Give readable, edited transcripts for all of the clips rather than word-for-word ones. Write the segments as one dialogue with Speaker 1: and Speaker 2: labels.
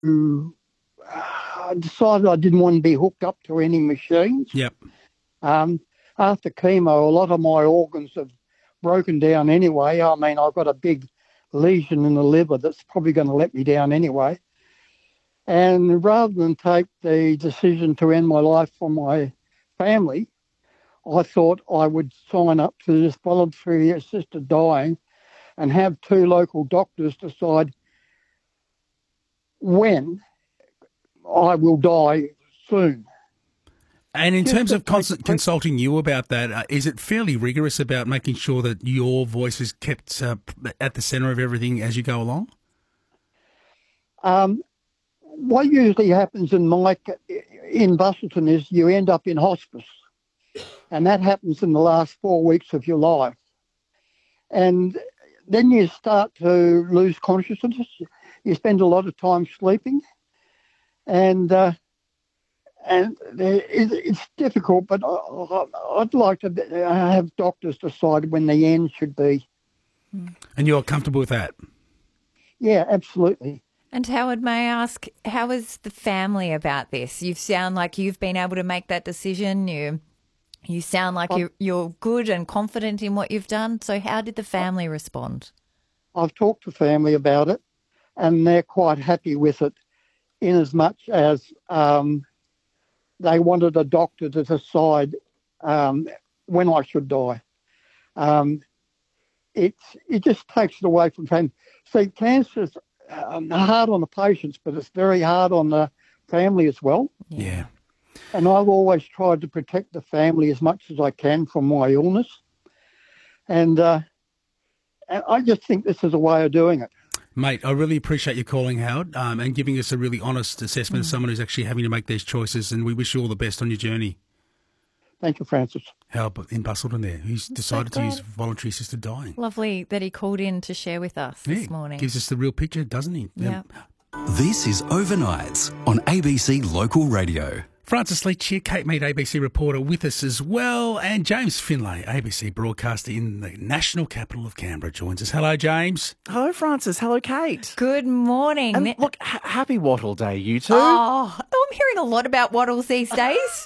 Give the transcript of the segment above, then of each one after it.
Speaker 1: I decided I didn't want to be hooked up to any machines.
Speaker 2: Yep.
Speaker 1: Um, After chemo, a lot of my organs have broken down anyway. I mean, I've got a big lesion in the liver that's probably going to let me down anyway. And rather than take the decision to end my life for my family, I thought I would sign up to this voluntary assisted dying and have two local doctors decide when I will die soon.
Speaker 2: And in
Speaker 1: Just
Speaker 2: terms
Speaker 1: to
Speaker 2: of
Speaker 1: take the
Speaker 2: consulting you about that, is it fairly rigorous about making sure that your voice is kept at the centre of everything as you go along?
Speaker 1: um, what usually happens in Busselton is you end up in hospice, and that happens in the last 4 weeks of your life, and then you start to lose consciousness. You spend a lot of time sleeping, and it's difficult. But I'd like to have doctors decide when the end should be.
Speaker 2: And you're comfortable with that?
Speaker 1: Yeah, absolutely.
Speaker 3: And Howard, may I ask, how is the family about this? You sound like you've been able to make that decision. You sound like you're good and confident in what you've done. So how did the family respond?
Speaker 1: I've talked to family about it, and they're quite happy with it, in as much as they wanted a doctor to decide when I should die. Um, it just takes it away from family. See, cancer's hard on the patients, but it's very hard on the family as well.
Speaker 2: Yeah.
Speaker 1: And I've always tried to protect the family as much as I can from my illness. And I just think this is a way of doing it.
Speaker 2: Mate, I really appreciate you calling, Howard, and giving us a really honest assessment of someone who's actually having to make these choices, and we wish you all the best on your journey.
Speaker 1: Thank you, Francis.
Speaker 2: Howard in Busselton there, who's decided to use voluntary assisted dying.
Speaker 3: Lovely that he called in to share with us this morning.
Speaker 2: Gives us the real picture, doesn't he?
Speaker 3: Yeah.
Speaker 4: This is Overnights on ABC Local Radio.
Speaker 2: Francis Leach here, Kate Mead, ABC reporter with us as well, and James Finlay, ABC broadcaster in the national capital of Canberra, joins us. Hello, James.
Speaker 5: Hello, Francis. Hello, Kate.
Speaker 3: Good morning.
Speaker 5: And look, happy Wattle Day, you two.
Speaker 3: Oh, I'm hearing a lot about wattles these days.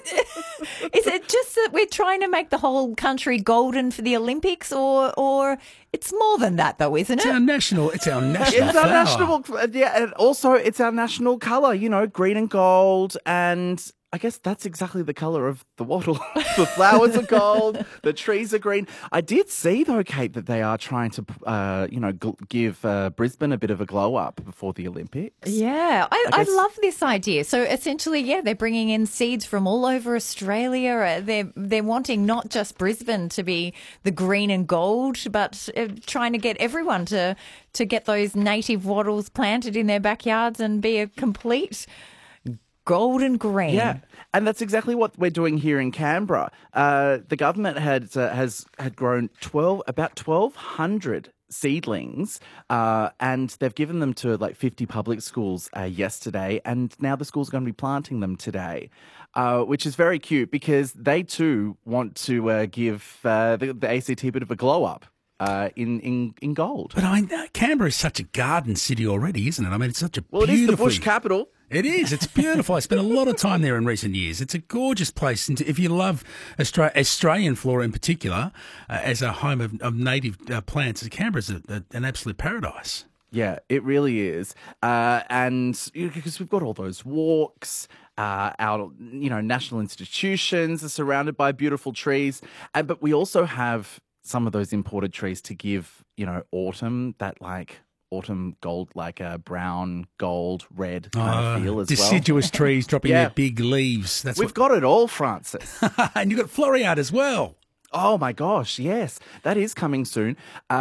Speaker 3: Is it just that we're trying to make the whole country golden for the Olympics, or it's more than that, though, isn't it?
Speaker 2: It's our national
Speaker 5: It's our
Speaker 2: flower.
Speaker 5: national, yeah, and also it's our national colour, green and gold, and I guess that's exactly the colour of the wattle. The flowers are gold, the trees are green. I did see, though, Kate, that they are trying to, give Brisbane a bit of a glow up before the Olympics.
Speaker 3: Yeah, I love this idea. So essentially, yeah, they're bringing in seeds from all over Australia. They're wanting not just Brisbane to be the green and gold, but trying to get everyone to get those native wattles planted in their backyards and be a complete golden green.
Speaker 5: Yeah, and that's exactly what we're doing here in Canberra. The government had grown about 1,200 seedlings, and they've given them to like 50 public schools yesterday, and now the schools are going to be planting them today, which is very cute because they too want to give the ACT a bit of a glow up. In gold.
Speaker 2: But I mean, Canberra is such a garden city already, isn't it? I mean, it's such a
Speaker 5: Well, it is the bush capital.
Speaker 2: It is. It's beautiful. I spent a lot of time there in recent years. It's a gorgeous place. And if you love Australian flora in particular, as a home of native plants, Canberra's an absolute paradise.
Speaker 5: Yeah, it really is. And because we've got all those walks, our national institutions are surrounded by beautiful trees. But we also have some of those imported trees to give, autumn, that like autumn gold, like a brown, gold, red kind of feel as well.
Speaker 2: Deciduous trees dropping their big leaves.
Speaker 5: We've got it all, Francis.
Speaker 2: And you've got Floriade as well.
Speaker 5: Oh, my gosh, yes. That is coming soon.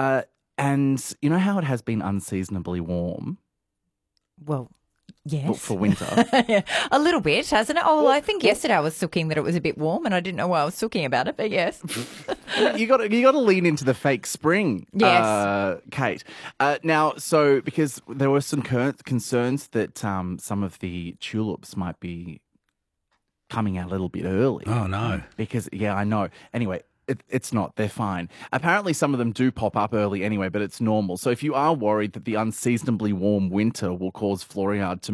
Speaker 5: And you know how it has been unseasonably warm?
Speaker 3: Well, yes.
Speaker 5: For winter.
Speaker 3: Yeah, a little bit, hasn't it? Oh, well, I think yesterday I was sooking that it was a bit warm and I didn't know why I was sooking about it, but yes.
Speaker 5: You got to lean into the fake spring,
Speaker 3: yes.
Speaker 5: Kate. Now, so because there were some concerns that some of the tulips might be coming out a little bit early.
Speaker 2: Oh, no.
Speaker 5: Because, yeah, I know. Anyway, It's not. They're fine. Apparently, some of them do pop up early anyway, but it's normal. So if you are worried that the unseasonably warm winter will cause Floriade to